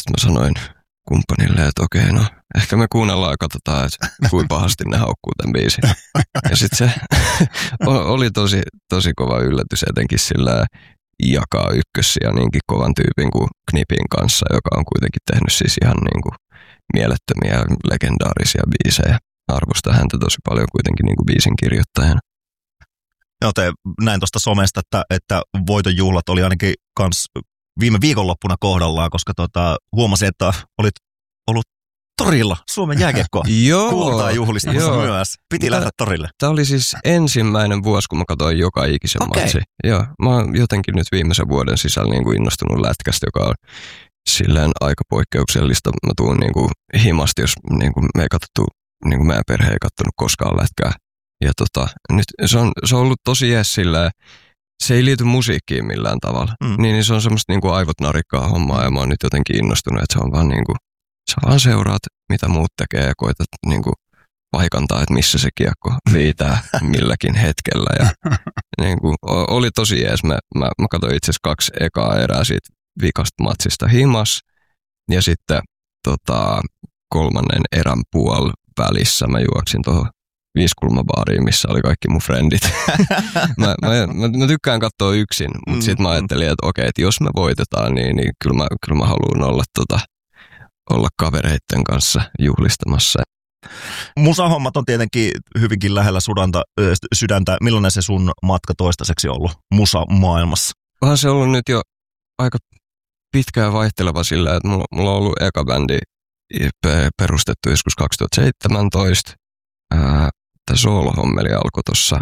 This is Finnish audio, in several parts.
sitten mä sanoin kumppanille, että okei, no ehkä me kuunnellaan ja katsotaan, että kuinka pahasti ne haukkuu tämän biisin. Ja sitten se oli tosi kova yllätys, etenkin sillä jakaa ykkössiä niinkin kovan tyypin kuin Knipin kanssa, joka on kuitenkin tehnyt siis ihan niin kuin mielettömiä legendaarisia biisejä. Arvostaa häntä tosi paljon kuitenkin niin kuin biisin kirjoittajana. Joo, näin tuosta somesta, että voitonjuhlat oli ainakin kans viime viikonloppuna kohdallaan, koska huomasin, että olit ollut torilla Suomen jääkiekkoa kultaa juhlistamassa myös. Piti lähteä torille. Tämä oli siis ensimmäinen vuosi, kun mä katsoin joka ikisen matsi. Joo, mä oon jotenkin nyt viimeisen vuoden sisällä niin kuin innostunut lätkästä, joka on silleen aika poikkeuksellista. Mä tuun niin kuin himasti, jos niin kuin me ei katsottu, niin kuin meidän perhe ei katsonut koskaan lätkää. Ja nyt se on ollut tosi jees silleen, se ei liity musiikkiin millään tavalla. Niin se on semmoista niin kuin aivot narikkaa hommaa ja mä oon nyt jotenkin innostunut, että se on vaan niin kuin, sä vaan seuraat, mitä muut tekee ja koetat niin kuin paikantaa, että missä se kiekko viitää milläkin hetkellä. Ja niin kuin, oli tosi jees. Mä katsoin itse asiassa 2 ekaa erää siitä vikasta matsista himas. Ja sitten 3. erän välissä mä juoksin tuohon 5-kulmabaariin, missä oli kaikki mun frendit. mä tykkään katsoa yksin, mutta sitten mä ajattelin, että okei, että jos me voitetaan, niin kyllä mä haluan olla kavereitten kanssa juhlistamassa. Musahommat on tietenkin hyvinkin lähellä sydäntä. Millainen se sun matka toistaiseksi ollut musamaailmassa? Onhan se ollut nyt jo aika pitkään vaihteleva sillä, että mulla on ollut eka bändi perustettu joskus 2017. Tämä soolohommeli alkoi tuossa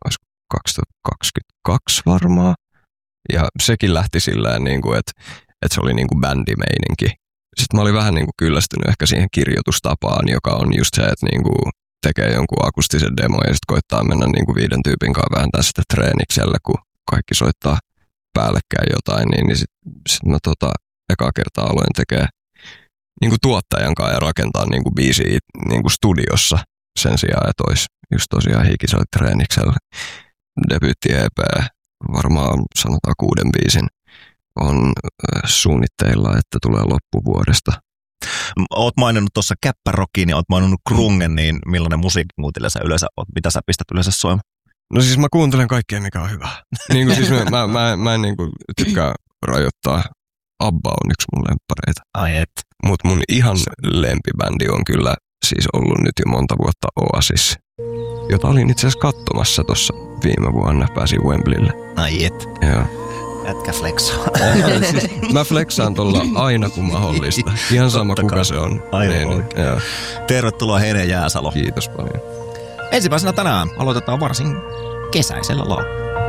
2022 varmaan. Ja sekin lähti sillä niin kuin, että se oli niin kuin bändimeininki. Sitten mä olin vähän niin kuin kyllästynyt ehkä siihen kirjoitustapaan, joka on just se, että niin kuin tekee jonkun akustisen demon ja sitten koittaa mennä niin kuin 5 tyypin kanssa vääntää sitä treeniksellä, kun kaikki soittaa päällekkäin jotain. Niin sitten mä ekaa kertaa aloin tekemään niin kuin tuottajan kanssa ja rakentaa niin kuin biisiä niin kuin studiossa sen sijaan, että olisi just tosiaan hikisellä treeniksellä. Debyytti EP, varmaan sanotaan 6 biisin. On suunnitteilla, että tulee loppuvuodesta. Oot maininnut tuossa käppärockin ja oot maininnut grungen, niin millainen musiikki sä yleensä oot? Mitä sä pistät yleensä soimaan? No siis mä kuuntelen kaikkea, mikä on hyvä. Niin kuin siis mä en niin kuin tykkää rajoittaa. ABBA on yksi mun lemppareita. Ai et. Mut mun ihan lempibändi on kyllä siis ollut nyt jo monta vuotta Oasis, jota olin itse asiassa katsomassa tuossa viime vuonna. Pääsin Wembleylle. Ai et. Joo. Jätkä flexaa. Siis mä flexaan tuolla aina kun mahdollista. Ihan sama kuka se on. Aivan. Tervetuloa Hene Jääsalo. Kiitos paljon. Ensimmäisenä tänään aloitetaan varsin kesäisellä laululla.